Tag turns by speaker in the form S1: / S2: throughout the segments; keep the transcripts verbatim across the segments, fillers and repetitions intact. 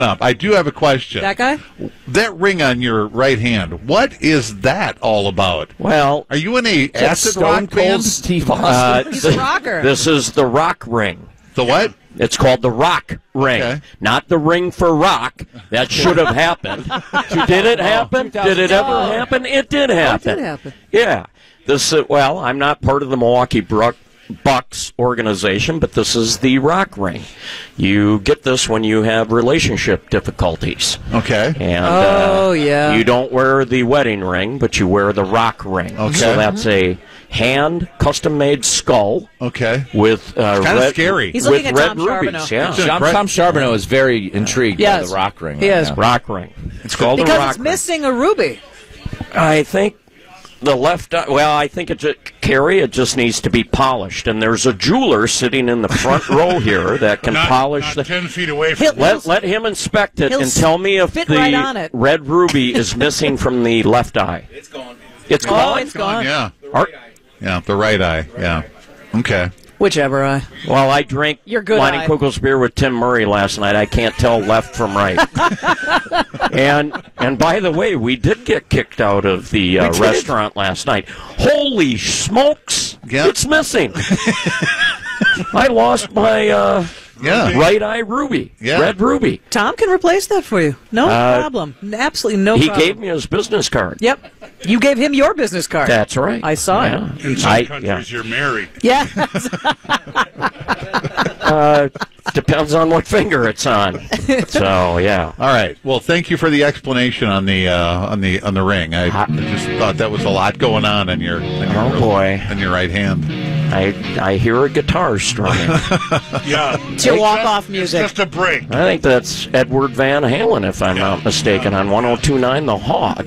S1: up. I do have a question.
S2: That guy?
S1: That ring on your right hand, what is that all about?
S3: Well,
S1: are you in a acid
S4: Stone
S1: rock
S4: Cold
S1: band?
S4: Steve Austin?
S3: Uh,
S2: He's
S3: th-
S2: a rocker.
S3: This is the rock ring.
S1: The what?
S3: It's called the rock ring,
S1: Okay.
S3: not the ring for rock. That should have happened. Did it happen? Did it ever happen? It did happen.
S2: It did happen.
S3: Yeah. This. Uh, well, I'm not part of the Milwaukee Brook Bucks organization, but this is the rock ring. You get this when you have relationship difficulties.
S1: Okay.
S3: And
S2: Oh,
S3: uh,
S2: yeah.
S3: you don't wear the wedding ring, but you wear the rock ring.
S1: Okay.
S3: So that's a hand custom-made skull
S1: Okay.
S3: with uh,
S1: It's kinda
S3: red,
S1: scary.
S2: He's
S3: with
S2: looking at
S3: red
S2: Tom
S3: rubies.
S2: Charbonneau.
S3: Yeah.
S1: It's
S4: Tom,
S1: Right.
S4: Tom Charbonneau is very intrigued
S2: Yes.
S4: by the rock ring.
S2: He
S4: right
S2: is.
S4: now.
S3: Rock ring. It's called a
S2: Because
S3: rock
S2: it's
S3: ring.
S2: missing a ruby.
S3: I think the left eye, well, I think it just, Carrie, it just needs to be polished. And there's a jeweler sitting in the front row here that can
S5: Not,
S3: polish
S5: not
S3: the.
S5: ten feet away from
S2: He'll-
S5: me.
S3: Let, let him inspect it
S2: He'll
S3: and tell me if
S2: fit
S3: the
S2: right on it.
S3: red ruby is missing from the left eye. It's gone. It's
S2: Oh,
S3: gone?
S2: it's gone.
S1: Yeah.
S3: Are-
S1: Yeah, the right eye. Yeah. Okay.
S2: Whichever eye.
S3: Well, I drank
S2: Your good
S3: Wine and
S2: eye.
S3: Kugel's beer with Tim Murray last night. I can't tell left from right. and and by the way, we did get kicked out of the uh, restaurant last night. Holy smokes!
S1: Yep.
S3: It's missing. I lost my uh,
S1: Yeah.
S3: right eye ruby,
S1: Yeah.
S3: red ruby.
S2: Tom can replace that for you. No
S3: Uh,
S2: problem. Absolutely no
S3: he
S2: problem.
S3: gave me his business card.
S2: Yep. You gave him your business card.
S3: That's right.
S2: I saw
S3: yeah.
S2: it.
S5: In some
S3: I-
S5: countries,
S3: yeah.
S5: you're married.
S2: Yeah.
S3: Uh, depends on what finger it's on. So yeah.
S1: All right. Well, thank you for the explanation on the uh, on the on the ring. I, I just thought that was a lot going on in your, in your
S3: Oh, boy.
S1: in your right hand.
S3: I I hear a guitar strumming.
S5: Yeah.
S2: It's your
S5: It's
S2: walk-off
S5: just-
S2: music.
S5: It's just a break.
S3: I think that's Edward Van Halen, if I'm not mistaken, on one oh two point nine The Hog.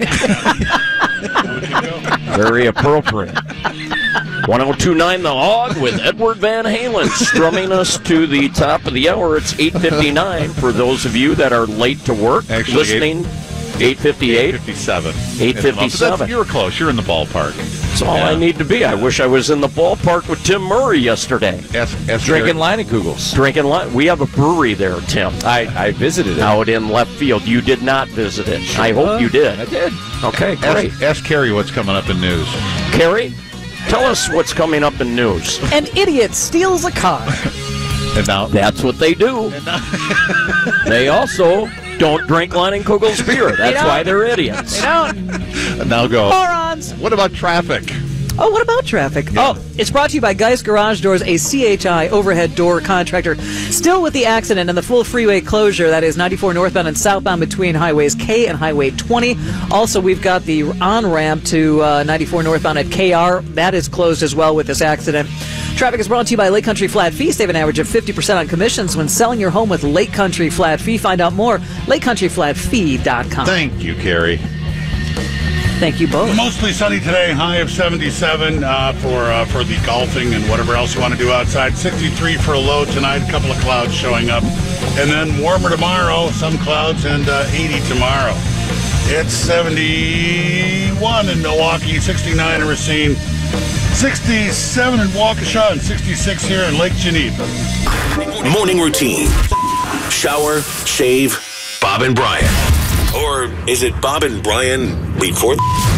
S3: Very appropriate. one oh two point nine The Hog with Edward Van Halen strumming us to the top of the hour. It's eight fifty-nine for those of you that are late to work.
S1: Actually,
S3: listening. eight fifty-eight.
S1: fifty-seven.
S3: eight fifty-seven.
S1: You were close. You're in the ballpark.
S3: That's all
S1: Yeah.
S3: I need to be. I wish I was in the ballpark with Tim Murray yesterday.
S1: Ask, ask
S4: Drinking
S1: Gary-
S4: Leinekugels.
S3: Drinking li- We have a brewery there, Tim.
S4: I, I visited it.
S3: Out in left field. You did not visit it. I hope you did.
S4: I did.
S3: Okay, great.
S1: Ask, ask Carrie what's coming up in news.
S3: Carrie, tell us what's coming up in news.
S2: An idiot steals a car.
S1: And now,
S3: That's what they do. They also don't drink Leinenkugel's beer. That's
S2: don't.
S3: why they're idiots.
S2: They don't.
S1: and now go.
S2: Morons.
S1: What about traffic?
S2: Oh, what about traffic? Oh, it's brought to you by Geist Garage Doors, a C H I overhead door contractor. Still with the accident and the full freeway closure, that is ninety-four northbound and southbound between highways K and Highway twenty. Also, we've got the on-ramp to uh, ninety-four northbound at K R. That is closed as well with this accident. Traffic is brought to you by Lake Country Flat Fee. Save an average of fifty percent on commissions when selling your home with Lake Country Flat Fee. Find out more, lake country flat fee dot com.
S1: Thank you, Carrie.
S2: Thank you both.
S5: Mostly sunny today, high of seventy-seven uh, for uh, for the golfing and whatever else you want to do outside. sixty-three for a low tonight, a couple of clouds showing up. And then warmer tomorrow, some clouds, and uh, eighty tomorrow. It's seventy-one in Milwaukee, sixty-nine in Racine, sixty-seven in Waukesha, and sixty-six here in Lake Geneva.
S6: Morning routine. Shower, shave, Bob and Brian. Or is it Bob and Brian before?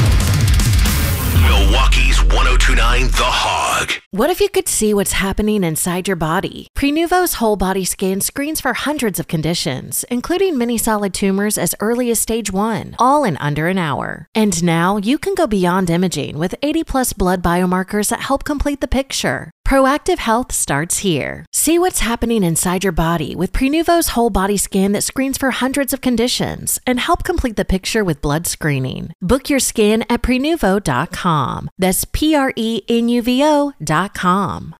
S6: Milwaukee's one oh two point nine The Hog.
S7: What if you could see what's happening inside your body? Prenuvo's whole body scan screens for hundreds of conditions, including many solid tumors as early as stage one, all in under an hour. And now you can go beyond imaging with eighty plus blood biomarkers that help complete the picture. Proactive health starts here. See what's happening inside your body with Prenuvo's whole body scan that screens for hundreds of conditions and help complete the picture with blood screening. Book your scan at prenuvo dot com. That's P R E N U V O dot com.